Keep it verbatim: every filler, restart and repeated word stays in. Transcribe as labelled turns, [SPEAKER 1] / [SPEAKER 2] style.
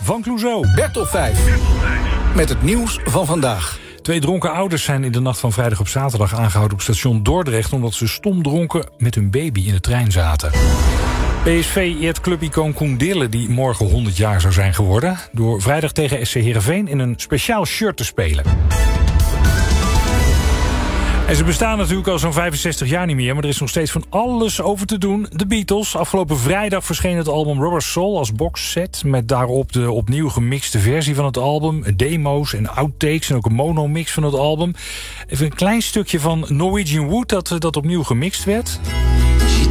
[SPEAKER 1] van Clouseau.
[SPEAKER 2] Bert op vijf. Met het nieuws van vandaag.
[SPEAKER 1] Twee dronken ouders zijn in de nacht van vrijdag op zaterdag aangehouden op station Dordrecht, omdat ze stom dronken met hun baby in de trein zaten. P S V eert clubicoon Koen Dille, die morgen honderd jaar zou zijn geworden, door vrijdag tegen S C Heerenveen in een speciaal shirt te spelen. En ze bestaan natuurlijk al zo'n vijfenzestig jaar niet meer, maar er is nog steeds van alles over te doen. De Beatles. Afgelopen vrijdag verscheen het album Rubber Soul als boxset, met daarop de opnieuw gemixte versie van het album, demo's en outtakes en ook een monomix van het album. Even een klein stukje van Norwegian Wood dat, dat opnieuw gemixt werd.